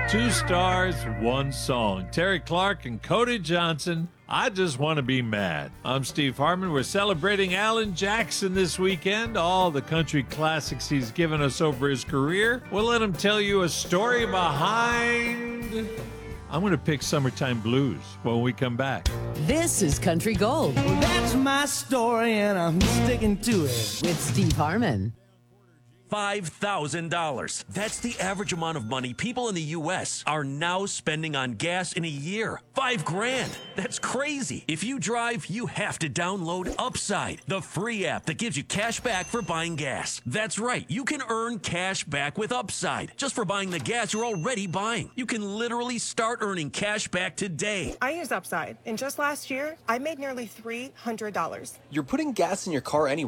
2 stars, 1 song. Terry Clark and Cody Johnson, I Just Want to Be Mad. I'm Steve Harmon. We're celebrating Alan Jackson this weekend, all the country classics he's given us over his career. We'll let him tell you a story behind... I'm going to pick Summertime Blues when we come back. This is Country Gold. Well, that's my story, and I'm sticking to it. With Steve Harmon. $5,000. That's the average amount of money people in the U.S. are now spending on gas in a year. $5,000. That's crazy. If you drive, you have to download Upside, the free app that gives you cash back for buying gas. That's right. You can earn cash back with Upside just for buying the gas you're already buying. You can literally start earning cash back today. I use Upside, and just last year, I made nearly $300. You're putting gas in your car anyway.